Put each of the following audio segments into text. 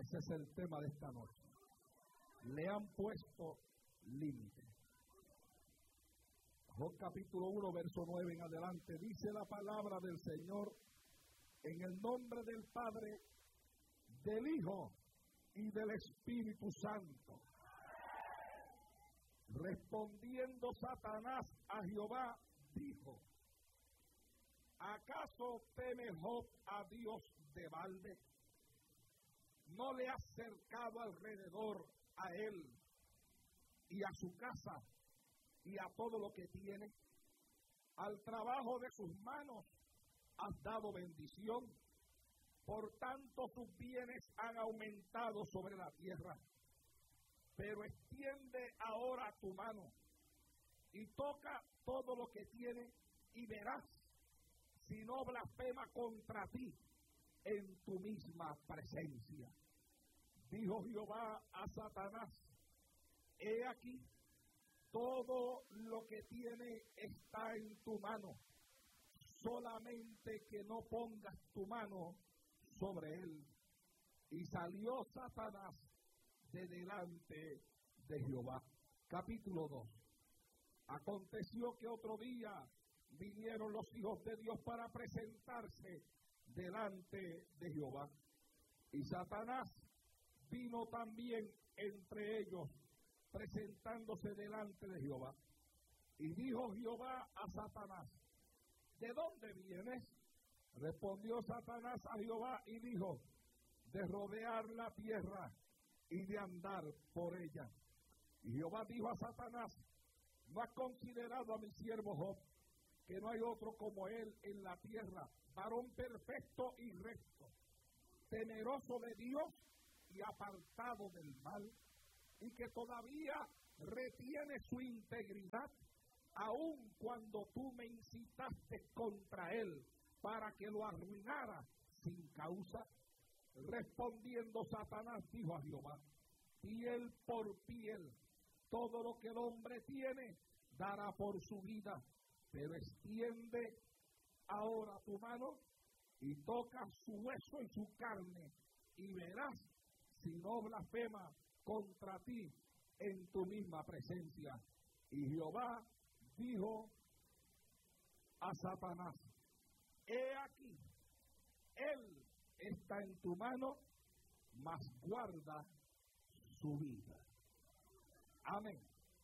Ese es el tema de esta noche. Le han puesto límite. Job capítulo 1, verso 9 en adelante, dice la palabra del Señor: en el nombre del Padre, del Hijo y del Espíritu Santo. Respondiendo Satanás a Jehová, dijo: ¿acaso teme Job a Dios de balde? ¿No le has cercado alrededor a él y a su casa y a todo lo que tiene? Al trabajo de sus manos has dado bendición, por tanto sus bienes han aumentado sobre la tierra. Pero extiende ahora tu mano y toca todo lo que tiene, y verás si no blasfema contra ti en tu misma presencia. Dijo Jehová a Satanás: he aquí, todo lo que tiene está en tu mano, solamente que no pongas tu mano sobre él. Y salió Satanás de delante de Jehová. Capítulo 2. Aconteció que otro día vinieron los hijos de Dios para presentarse delante de Jehová. Y Satanás vino también entre ellos, presentándose delante de Jehová. Y dijo Jehová a Satanás: ¿de dónde vienes? Respondió Satanás a Jehová y dijo: de rodear la tierra y de andar por ella. Y Jehová dijo a Satanás: ¿no has considerado a mi siervo Job, que no hay otro como él en la tierra, varón perfecto y recto, temeroso de Dios y apartado del mal, y que todavía retiene su integridad, aun cuando tú me incitaste contra él para que lo arruinara sin causa? Respondiendo Satanás dijo a Jehová: piel por piel, todo lo que el hombre tiene dará por su vida, pero extiende ahora tu mano y toca su hueso y su carne, y verás si no blasfema contra ti en tu misma presencia. Y Jehová dijo a Satanás: he aquí, él está en tu mano, mas guarda su vida. Amén.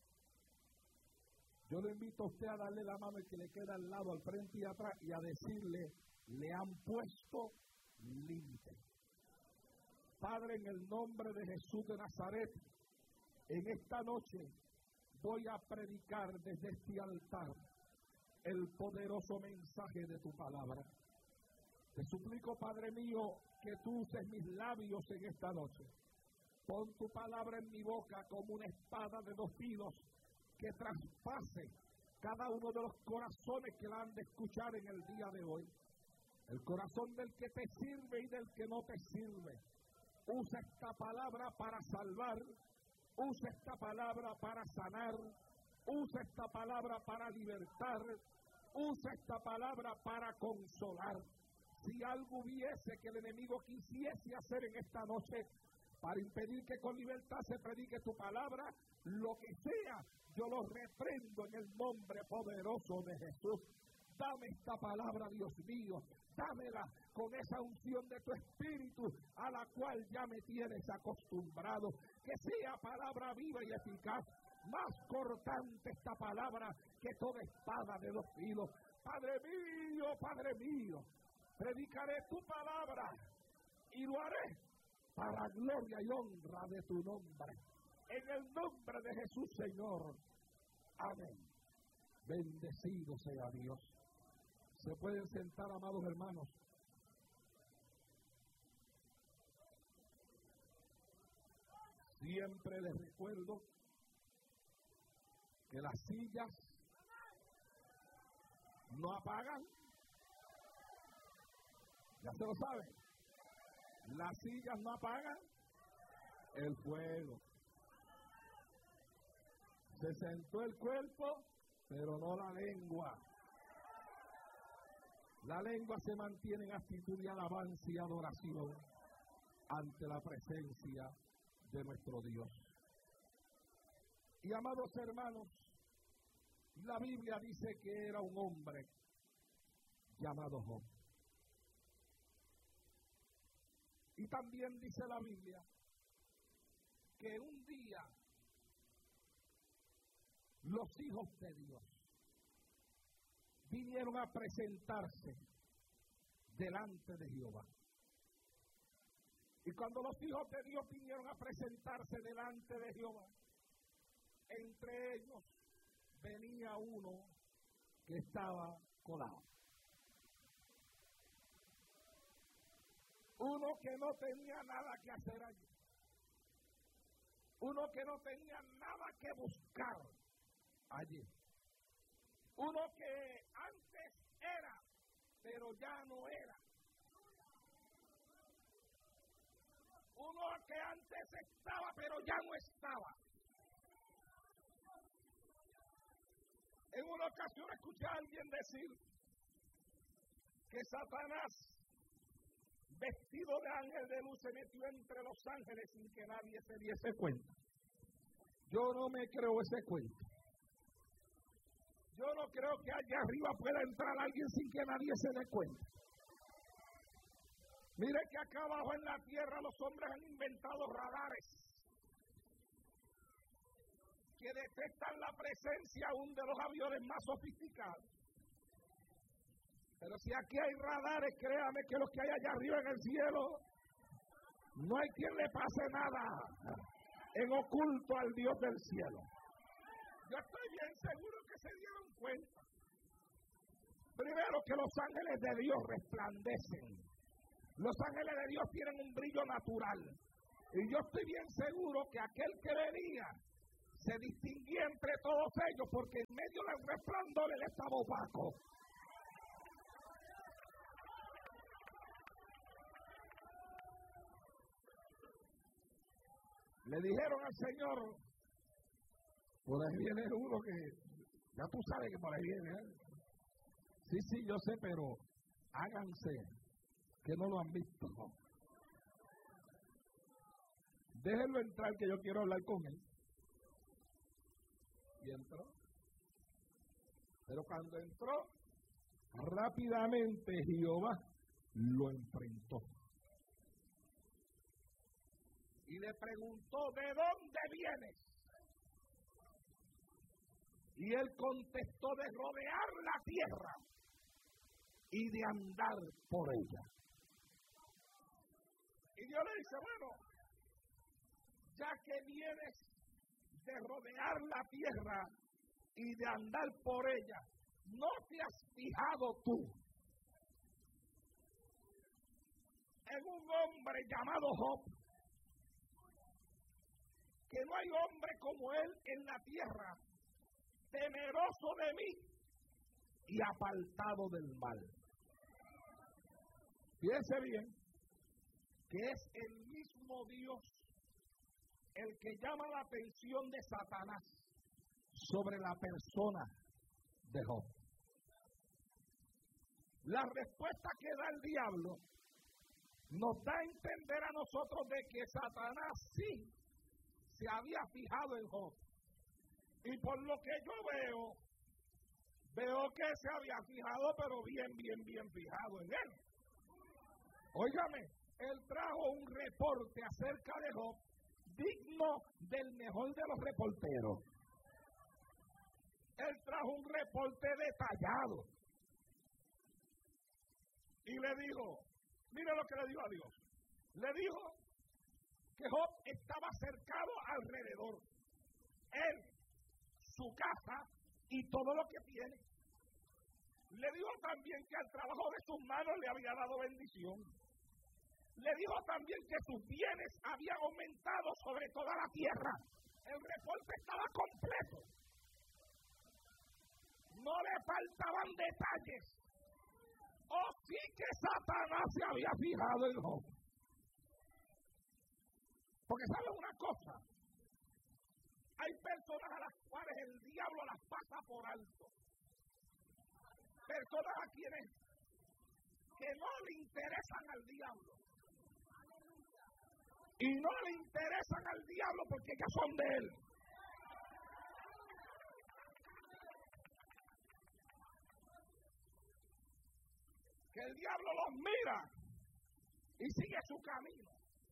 Yo le invito a usted a darle la mano al que le queda al lado, al frente y atrás, y a decirle: le han puesto límite. Padre, en el nombre de Jesús de Nazaret, en esta noche voy a predicar desde este altar el poderoso mensaje de tu palabra. Te suplico, Padre mío, que tú uses mis labios en esta noche. Pon tu palabra en mi boca como una espada de dos filos, que traspase cada uno de los corazones que la han de escuchar en el día de hoy. El corazón del que te sirve y del que no te sirve. Usa esta palabra para salvar, usa esta palabra para sanar, usa esta palabra para libertar, usa esta palabra para consolar. Si algo hubiese que el enemigo quisiese hacer en esta noche para impedir que con libertad se predique tu palabra, lo que sea, yo lo reprendo en el nombre poderoso de Jesús. Dame esta palabra, Dios mío, dámela con esa unción de tu espíritu a la cual ya me tienes acostumbrado. Que sea palabra viva y eficaz, más cortante esta palabra que toda espada de dos filos. Padre mío, predicaré tu palabra y lo haré para gloria y honra de tu nombre. En el nombre de Jesús, Señor. Amén. Bendecido sea Dios. Se pueden sentar, amados hermanos. Siempre les recuerdo que las sillas no apagan. Ya se lo saben. Las sillas no apagan el fuego. Se sentó el cuerpo, pero no la lengua. La lengua se mantiene en actitud de alabanza y adoración. ante la presencia de nuestro Dios. Y amados hermanos, la Biblia dice que era un hombre llamado Job. Y también dice la Biblia que un día los hijos de Dios vinieron a presentarse delante de Jehová. Y cuando los hijos de Dios vinieron a presentarse delante de Jehová, entre ellos venía uno que estaba colado. Uno que no tenía nada que hacer allí. Uno que no tenía nada que buscar allí. Uno que antes era, pero ya no era. Uno que antes estaba, pero ya no estaba. En una ocasión escuché a alguien decir que Satanás, vestido de ángel de luz, se metió entre los ángeles sin que nadie se diese cuenta. Yo no me creo ese cuento. Yo no creo que allá arriba pueda entrar alguien sin que nadie se dé cuenta. Mire que acá abajo en la tierra los hombres han inventado radares que detectan la presencia aún de los aviones más sofisticados. Pero si aquí hay radares, créame que los que hay allá arriba en el cielo, no hay quien le pase nada en oculto al Dios del cielo. Yo estoy bien seguro que se dieron cuenta. Primero, que los ángeles de Dios resplandecen. Los ángeles de Dios tienen un brillo natural. Y yo estoy bien seguro que aquel que venía se distinguía entre todos ellos, porque en medio del resplandor él estaba opaco. Le dijeron al Señor: por ahí viene uno que, ya tú sabes que por ahí viene, ¿eh? Sí, yo sé, pero háganse que no lo han visto. Déjenlo entrar, que yo quiero hablar con él. Y entró. Pero cuando entró, rápidamente Jehová lo enfrentó. Y le preguntó: ¿de dónde vienes? Y él contestó: de rodear la tierra y de andar por ella. Y Dios le dice: bueno, ya que vienes de rodear la tierra y de andar por ella, ¿no te has fijado tú en un hombre llamado Job? Que no hay hombre como él en la tierra, temeroso de mí y apartado del mal. Fíjense bien que es el mismo Dios el que llama la atención de Satanás sobre la persona de Job. La respuesta que da el diablo nos da a entender a nosotros de que Satanás sí se había fijado en Job. Y por lo que yo veo que se había fijado, pero bien fijado en él. Óigame, él trajo un reporte acerca de Job digno del mejor de los reporteros. Él trajo un reporte detallado. Y le dijo, mire lo que le dijo a Dios. Le dijo que Job estaba cercado alrededor. Él, su casa y todo lo que tiene. Le dijo también que al trabajo de sus manos le había dado bendición. Le dijo también que sus bienes habían aumentado sobre toda la tierra. El reporte estaba completo. No le faltaban detalles. Oh, sí que Satanás se había fijado en Job. Porque ¿saben una cosa? Hay personas a las cuales el diablo las pasa por alto. Personas a quienes que no le interesan al diablo. Y no le interesan al diablo porque ya son de él. Que el diablo los mira y sigue su camino.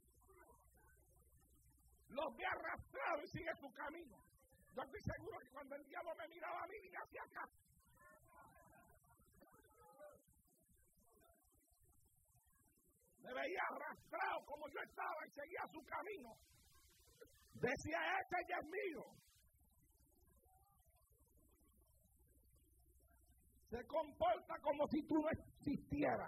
Los ve arrastrados y sigue su camino. Yo estoy seguro que cuando el diablo me miraba a mí, ni hacia acá. Me veía arrastrado como yo estaba y seguía su camino. Decía, este ya es mío. Se comporta como si tú no existieras.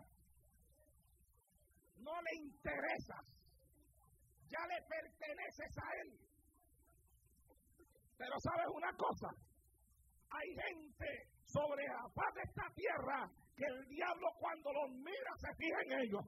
No le interesas. Ya le perteneces a él. Pero ¿sabes una cosa? Hay gente sobre la faz de esta tierra que el diablo cuando los mira se fija en ellos.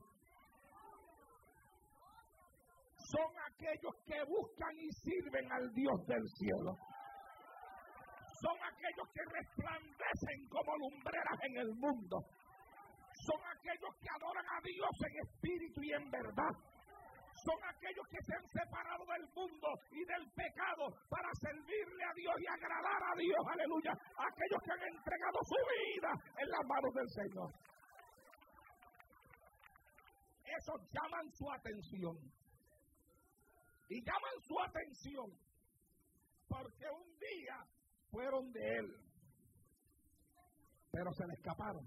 Son aquellos que buscan y sirven al Dios del cielo. Son aquellos que resplandecen como lumbreras en el mundo. Son aquellos que adoran a Dios en espíritu y en verdad. Son aquellos que se han separado del mundo y del pecado para servirle a Dios y agradar a Dios. Aleluya. Aquellos que han entregado su vida en las manos del Señor. Esos llaman su atención. Y llaman su atención porque un día fueron de él, pero se le escaparon.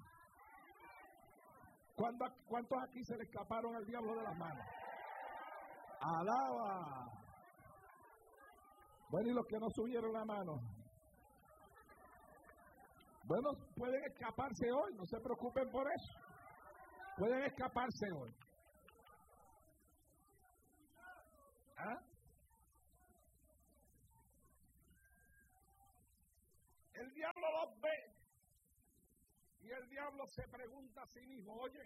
¿Cuántos aquí se le escaparon al diablo de las manos? ¡Alaba! Bueno, y los que no subieron la mano. Bueno, pueden escaparse hoy, no se preocupen por eso. Pueden escaparse hoy. ¿Ah? El diablo los ve y el diablo se pregunta a sí mismo, oye,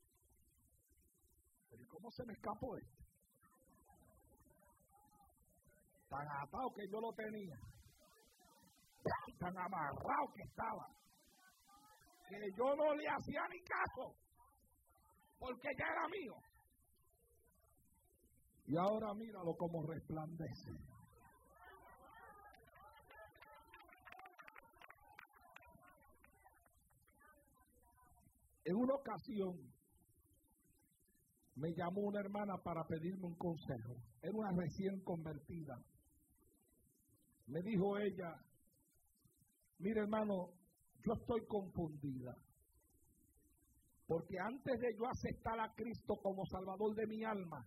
¿pero cómo se me escapó esto? Tan atado que yo lo tenía, tan amarrado que estaba, que yo no le hacía ni caso, porque ya era mío. Y ahora míralo como resplandece. En una ocasión me llamó una hermana para pedirme un consejo. Era una recién convertida. Me dijo ella, mire hermano, yo estoy confundida. Porque antes de yo aceptar a Cristo como Salvador de mi alma,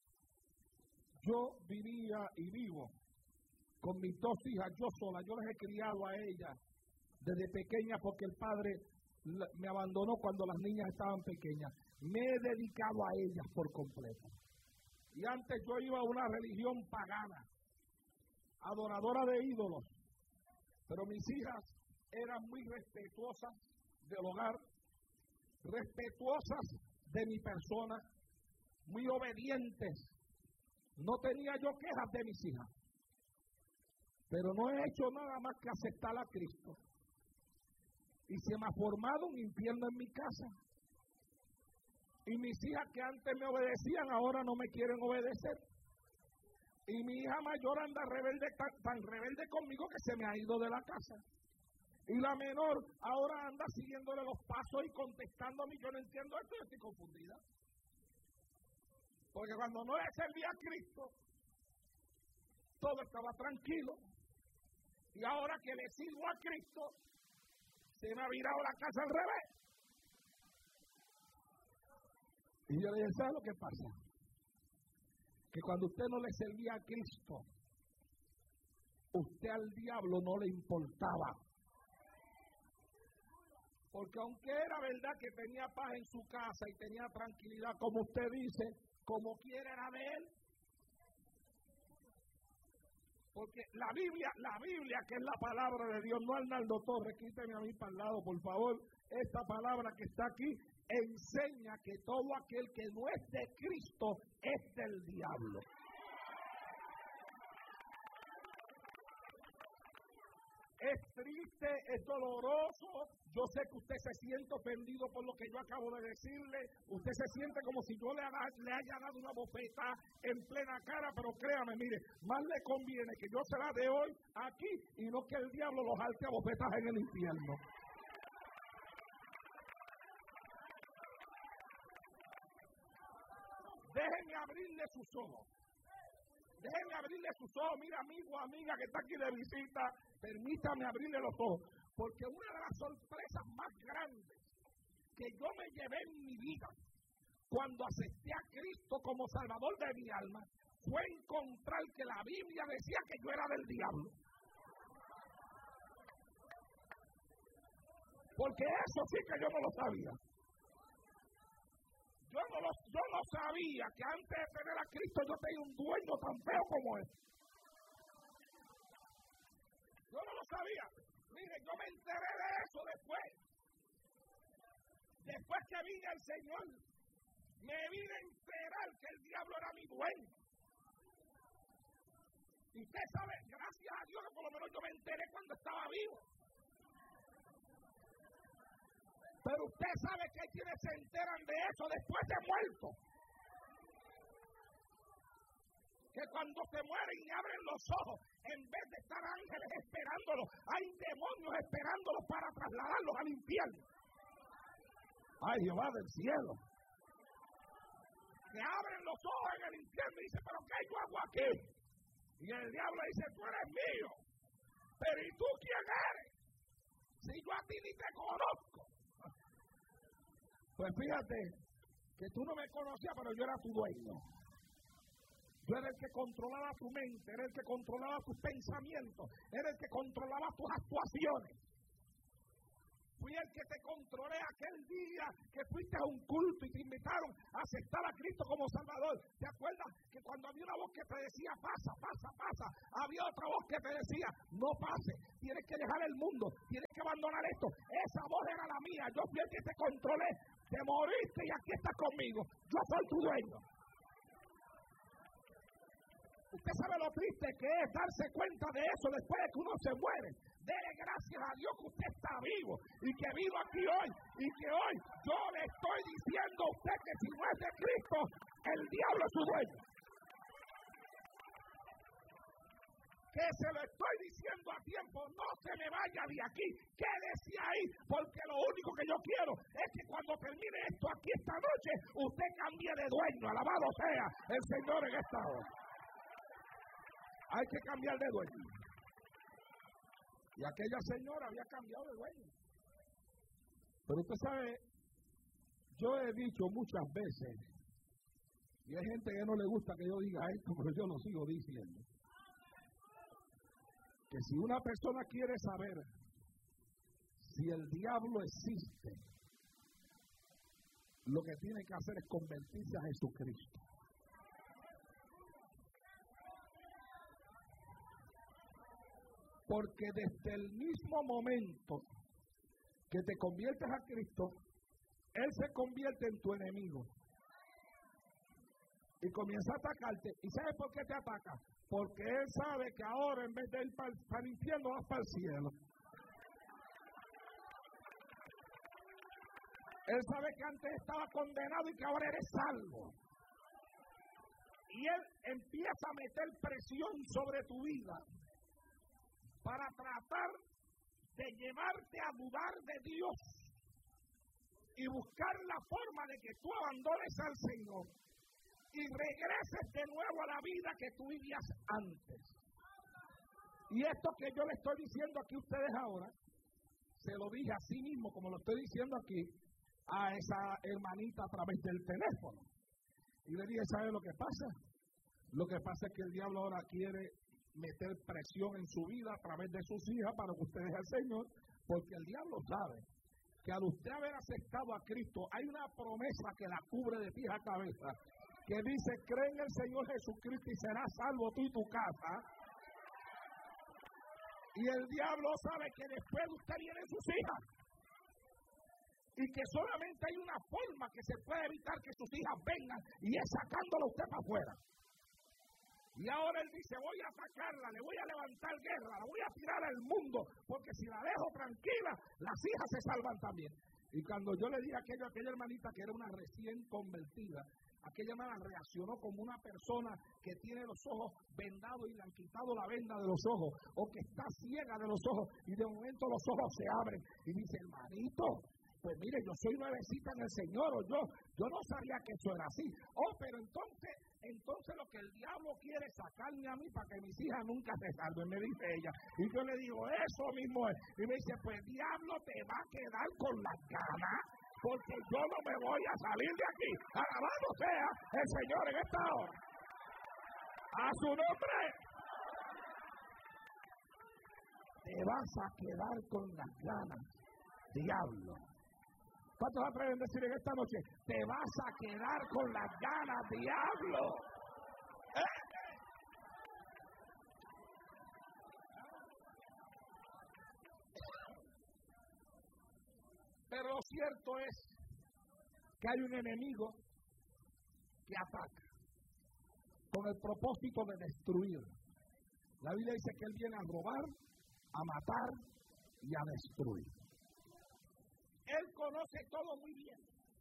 yo vivía y vivo con mis dos hijas, yo sola. Yo les he criado a ellas desde pequeña porque el padre me abandonó cuando las niñas estaban pequeñas. Me he dedicado a ellas por completo. Y antes yo iba a una religión pagana, adoradora de ídolos. Pero mis hijas eran muy respetuosas del hogar, respetuosas de mi persona, muy obedientes. No tenía yo quejas de mis hijas. Pero no he hecho nada más que aceptar a Cristo. Y se me ha formado un infierno en mi casa. Y mis hijas que antes me obedecían, ahora no me quieren obedecer. Y mi hija mayor anda rebelde, tan rebelde conmigo que se me ha ido de la casa. Y la menor ahora anda siguiéndole los pasos y contestándome. Yo no entiendo esto, yo estoy confundida. Porque cuando no le servía a Cristo, todo estaba tranquilo. Y ahora que le sirvo a Cristo, se me ha virado la casa al revés. Y yo le dije, ¿sabe lo que pasa? Que cuando usted no le servía a Cristo, usted al diablo no le importaba. Porque aunque era verdad que tenía paz en su casa y tenía tranquilidad, como usted dice, como quiera era de él. Porque la Biblia que es la palabra de Dios, no Arnaldo Torres, quíteme a mí para el lado, por favor. Esta palabra que está aquí enseña que todo aquel que no es de Cristo es del diablo. Es triste, es doloroso. Yo sé que usted se siente ofendido por lo que yo acabo de decirle. Usted se siente como si yo le haya dado una bofeta en plena cara, pero créame, mire, más le conviene que yo se la dé hoy aquí y no que el diablo los jalte a bofetas en el infierno. Déjenme abrirle sus ojos. Déjenme abrirle sus ojos. Mira, amigo o amiga que está aquí de visita, permítame abrirle los ojos. Porque una de las sorpresas más grandes que yo me llevé en mi vida cuando acepté a Cristo como Salvador de mi alma fue encontrar que la Biblia decía que yo era del diablo. Porque eso sí que yo no lo sabía. Yo no sabía que antes de tener a Cristo yo tenía un dueño tan feo como él. Yo no lo sabía. Mire, yo me enteré de eso después. Después que vine al Señor, me vine a enterar que el diablo era mi dueño. Y usted sabe, gracias a Dios que por lo menos yo me enteré cuando estaba vivo. Pero usted sabe que hay quienes se enteran de eso después de muerto. Que cuando se mueren y abren los ojos, en vez de estar ángeles esperándolos, hay demonios esperándolos para trasladarlos al infierno. Ay, Jehová del cielo. Que abren los ojos en el infierno y dicen, pero ¿qué yo hago aquí? Y el diablo dice, tú eres mío. Pero ¿y tú quién eres? Si yo a ti ni te conozco. Pues fíjate, que tú no me conocías, pero yo era tu dueño. Yo era el que controlaba tu mente, era el que controlaba tus pensamientos, era el que controlaba tus actuaciones. Fui el que te controlé aquel día que fuiste a un culto y te invitaron a aceptar a Cristo como Salvador. ¿Te acuerdas que cuando había una voz que te decía, pasa, pasa, pasa, había otra voz que te decía, no pase, tienes que dejar el mundo, tienes que abandonar esto? Esa voz era la mía, yo fui el que te controlé, te moriste y aquí estás conmigo, yo soy tu dueño. Usted sabe lo triste que es darse cuenta de eso después de que uno se muere. Dele gracias a Dios que usted está vivo y que vino aquí hoy y que hoy yo le estoy diciendo a usted que si no es de Cristo, el diablo es su dueño. Que se lo estoy diciendo a tiempo, no se me vaya de aquí, quédese ahí, porque lo único que yo quiero es que cuando termine esto aquí esta noche, usted cambie de dueño, alabado sea el Señor en esta hora. Hay que cambiar de dueño. Y aquella señora había cambiado de dueño. Pero usted sabe, yo he dicho muchas veces, y hay gente que no le gusta que yo diga esto, pero yo lo sigo diciendo, que si una persona quiere saber si el diablo existe, lo que tiene que hacer es convertirse a Jesucristo. Porque desde el mismo momento que te conviertes a Cristo, Él se convierte en tu enemigo. Y comienza a atacarte. ¿Y sabes por qué te ataca? Porque Él sabe que ahora en vez de ir para el infierno, vas para el cielo. Él sabe que antes estaba condenado y que ahora eres salvo. Y Él empieza a meter presión sobre tu vida para tratar de llevarte a dudar de Dios y buscar la forma de que tú abandones al Señor y regreses de nuevo a la vida que tú vivías antes. Y esto que yo le estoy diciendo aquí a ustedes ahora, se lo dije a sí mismo, como lo estoy diciendo aquí, a esa hermanita a través del teléfono. Y le dije, ¿sabe lo que pasa? Lo que pasa es que el diablo ahora quiere meter presión en su vida a través de sus hijas para que usted deje al Señor, porque el diablo sabe que al usted haber aceptado a Cristo, hay una promesa que la cubre de pies a cabeza, que dice, cree en el Señor Jesucristo y serás salvo tú y tu casa. Y el diablo sabe que después de usted vienen sus hijas, y que solamente hay una forma que se puede evitar que sus hijas vengan, y es sacándolo usted para afuera. Y ahora él dice, voy a atacarla, le voy a levantar guerra, la voy a tirar al mundo, porque si la dejo tranquila, las hijas se salvan también. Y cuando yo le dije a aquella hermanita que era una recién convertida, aquella hermana reaccionó como una persona que tiene los ojos vendados y le han quitado la venda de los ojos, o que está ciega de los ojos, y de momento los ojos se abren, y dice, hermanito, pues mire, yo soy nuevecita en el Señor, o yo no sabía que eso era así. Pero entonces lo que el diablo quiere es sacarme a mí para que mis hijas nunca se salven, me dice ella. Y yo le digo, eso mismo es. Y me dice, pues diablo, te va a quedar con las ganas, porque yo no me voy a salir de aquí. Alabado sea el Señor en esta hora. A su nombre. Te vas a quedar con las ganas, diablo. ¿Cuántos atreven a decir en esta noche? Te vas a quedar con las ganas, diablo. Pero lo cierto es que hay un enemigo que ataca con el propósito de destruir. La Biblia dice que él viene a robar, a matar y a destruir. Él conoce todo muy bien.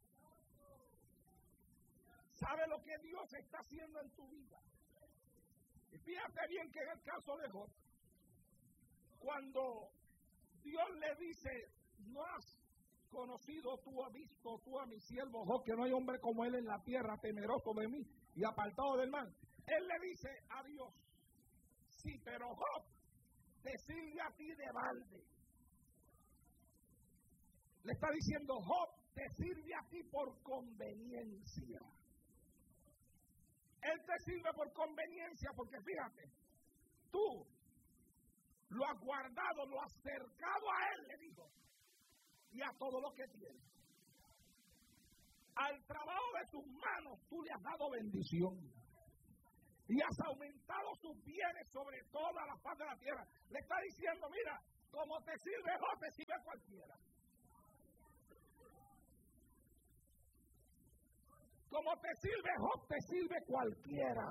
Sabe lo que Dios está haciendo en tu vida. Y fíjate bien que en el caso de Job, cuando Dios le dice, no has conocido, tú has visto, tú a mi siervo Job, que no hay hombre como él en la tierra, temeroso de mí y apartado del mal. Él le dice a Dios, sí, pero Job te sirve a ti de balde. Le está diciendo, Job te sirve a ti por conveniencia. Él te sirve por conveniencia porque fíjate, tú lo has guardado, lo has acercado a él, le dijo, y a todo lo que tiene. Al trabajo de tus manos tú le has dado bendición y has aumentado sus bienes sobre toda la faz de la tierra. Le está diciendo, mira, como te sirve Job, te sirve cualquiera. Como te sirve Job, te sirve cualquiera.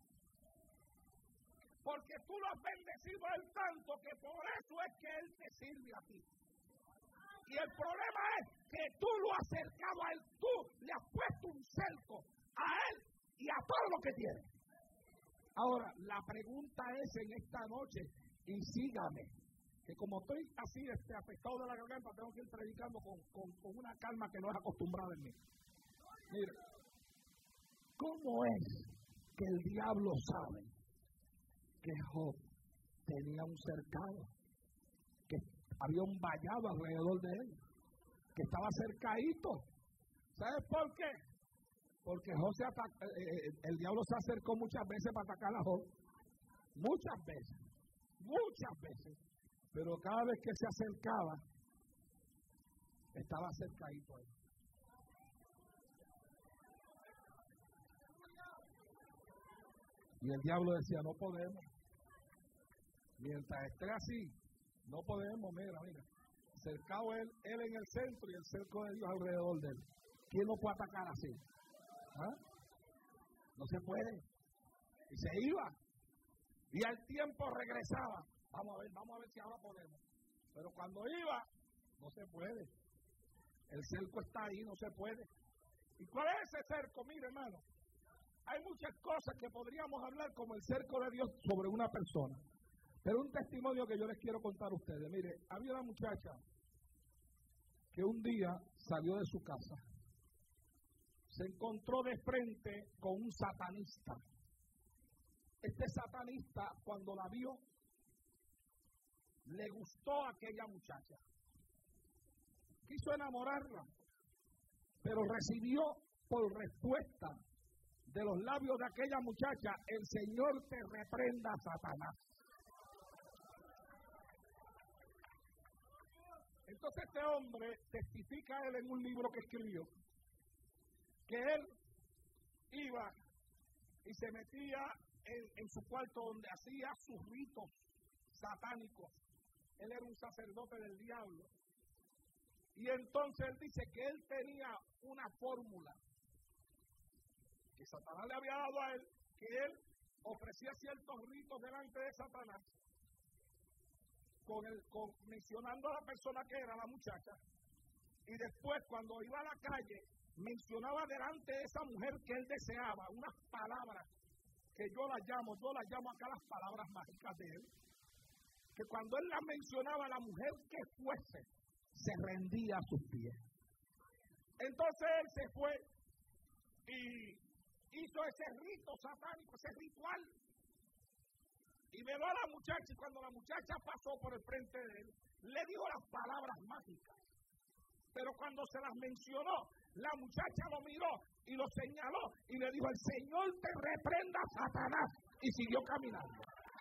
Porque tú lo has bendecido a él tanto que por eso es que él te sirve a ti. Y el problema es que tú lo has acercado a él, tú le has puesto un cerco a él y a todo lo que tiene. Ahora, la pregunta es en esta noche, y sígame, que como estoy así afectado de la garganta, tengo que ir predicando con una calma que no es acostumbrada en mí. Mire, ¿cómo es que el diablo sabe que Job tenía un cercado, que había un vallado alrededor de él, que estaba cercadito? ¿Sabes por qué? Porque Job el diablo se acercó muchas veces para atacar a Job, muchas veces, pero cada vez que se acercaba, estaba cercadito ahí. Y el diablo decía, no podemos. Mientras esté así, no podemos, mira. Cercado él en el centro y el cerco de Dios alrededor de él. ¿Quién lo puede atacar así? ¿Ah? No se puede. Y se iba. Y al tiempo regresaba. Vamos a ver si ahora podemos. Pero cuando iba, no se puede. El cerco está ahí, no se puede. ¿Y cuál es ese cerco? Mire, hermano. Hay muchas cosas que podríamos hablar como el cerco de Dios sobre una persona. Pero un testimonio que yo les quiero contar a ustedes. Mire, había una muchacha que un día salió de su casa. Se encontró de frente con un satanista. Este satanista, cuando la vio, le gustó a aquella muchacha. Quiso enamorarla, pero recibió por respuesta de los labios de aquella muchacha, el Señor te reprenda, Satanás. Entonces este hombre testifica él en un libro que escribió, que él iba y se metía en su cuarto donde hacía sus ritos satánicos. Él era un sacerdote del diablo. Y entonces él dice que él tenía una fórmula que Satanás le había dado a él, que él ofrecía ciertos ritos delante de Satanás, mencionando a la persona que era la muchacha, y después cuando iba a la calle, mencionaba delante de esa mujer que él deseaba, unas palabras que yo las llamo acá las palabras mágicas de él, que cuando él las mencionaba, la mujer que fuese, se rendía a sus pies. Entonces él se fue y hizo ese rito satánico, ese ritual, y veló a la muchacha, y cuando la muchacha pasó por el frente de él, le dijo las palabras mágicas. Pero cuando se las mencionó, la muchacha lo miró y lo señaló y le dijo: el Señor te reprenda, Satanás, y siguió caminando.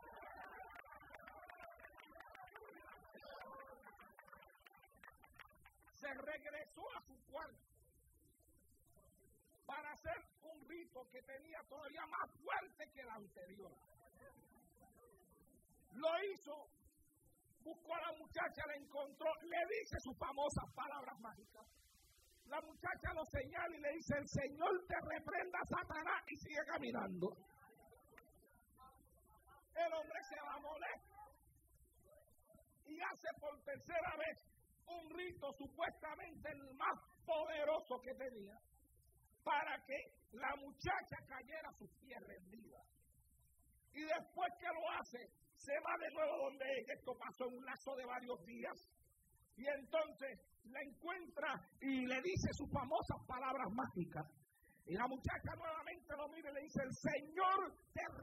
Se regresó a su cuarto para hacer un rito que tenía todavía más fuerte que el anterior. Lo hizo, buscó a la muchacha, la encontró, le dice sus famosas palabras mágicas. La muchacha lo señala y le dice: el Señor te reprenda, Satanás, y sigue caminando. El hombre se va molesto y hace por tercera vez un rito supuestamente el más poderoso que tenía, para que la muchacha cayera a sus pies rendida. Y después que lo hace, se va de nuevo donde ella. Esto pasó en un lapso de varios días. Y entonces la encuentra y le dice sus famosas palabras mágicas. Y la muchacha nuevamente lo mira y le dice: el Señor te